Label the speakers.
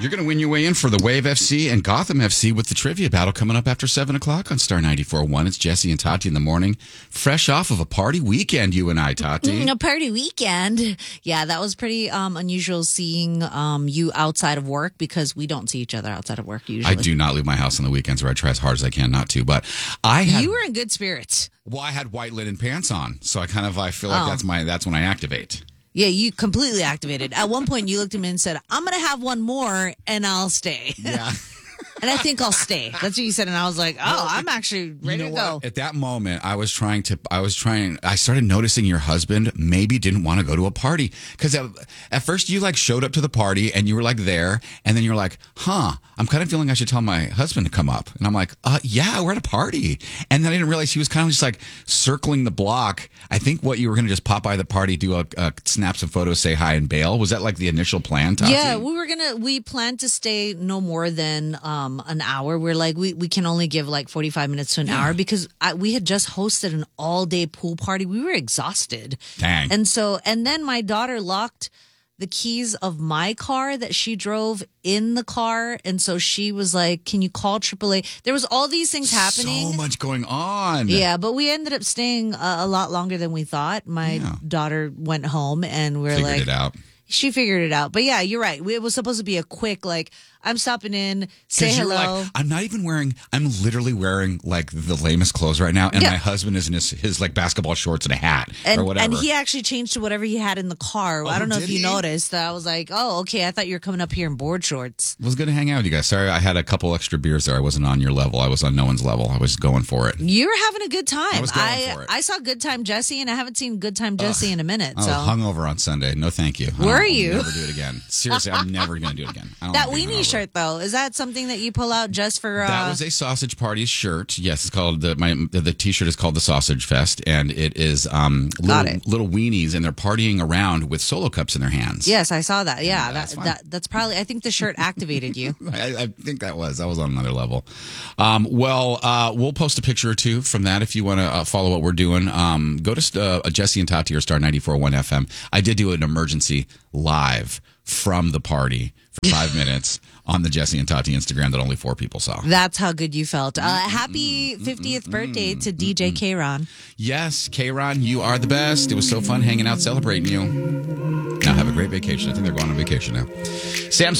Speaker 1: You're going to win your way in for the Wave FC and Gotham FC with the trivia battle coming up after 7 o'clock on Star 94.1. It's Jesse and Tati in the morning. Fresh off of a party weekend, you and I, Tati.
Speaker 2: A party weekend. Yeah, that was pretty unusual seeing you outside of work because we don't see each other outside of work usually.
Speaker 1: I do not leave my house on the weekends, or I try as hard as I can not to. But
Speaker 2: you were in good spirits.
Speaker 1: Well, I had white linen pants on, so I feel like that's when I activate.
Speaker 2: Yeah, you completely activated. At one point, you looked at me and said, I'm going to have one more and I'll stay.
Speaker 1: Yeah.
Speaker 2: And I think I'll stay. That's what you said. And I was like, I'm actually ready to go.
Speaker 1: At that moment, I started noticing your husband maybe didn't want to go to a party. Because at first you showed up to the party and you were there. And then you're like, I'm kind of feeling I should tell my husband to come up. And I'm like, yeah, we're at a party. And then I didn't realize he was kind of just circling the block. I think what you were going to just pop by the party, do a snap some photos, say hi and bail. Was that the initial plan, Tati?
Speaker 2: Yeah, we planned to stay no more than an hour. We're we can only give 45 minutes to an hour because we had just hosted an all-day pool party. We were exhausted.
Speaker 1: Dang.
Speaker 2: And then my daughter locked the keys of my car that she drove in the car. And so she was like, can you call AAA? There was all these things happening.
Speaker 1: So much going on.
Speaker 2: Yeah, but we ended up staying a lot longer than we thought. My daughter went home and we're
Speaker 1: Figured it out.
Speaker 2: She figured it out. But yeah, you're right. It was supposed to be a quick, I'm stopping in, say hello.
Speaker 1: I'm literally wearing the lamest clothes right now. And my husband is in his basketball shorts and a hat or whatever.
Speaker 2: And he actually changed to whatever he had in the car. I don't know if you noticed. I was like, oh, okay. I thought you were coming up here in board shorts.
Speaker 1: It was good to hang out with you guys. Sorry, I had a couple extra beers there. I wasn't on your level. I was on no one's level. I was going for it.
Speaker 2: You were having a good time.
Speaker 1: I was going for it.
Speaker 2: I saw Good Time Jesse, and I haven't seen Good Time Jesse in a minute.
Speaker 1: I was hungover on Sunday. No, thank you.
Speaker 2: Were you?
Speaker 1: I'll never do it again. Seriously, I'm never going to do it again.
Speaker 2: That weenie shirt, though, is that something that you pull out just for?
Speaker 1: That was a Sausage Party shirt. Yes, it's called the T-shirt is called the Sausage Fest, and it is little weenies, and they're partying around with solo cups in their hands.
Speaker 2: Yes, I saw that. Yeah, that's probably. I think the shirt activated you.
Speaker 1: I think that was on another level. We'll post a picture or two from that if you want to follow what we're doing. Go to Jesse and Tati or Star 94.1 FM. I did do an emergency live from the party for 5 minutes on the Jesse and Tati Instagram that only 4 people saw.
Speaker 2: That's how good you felt. Happy 50th birthday to DJ K-Ron.
Speaker 1: Yes, K-Ron, you are the best. It was so fun hanging out, celebrating you. Now have a great vacation. I think they're going on vacation now. Sam's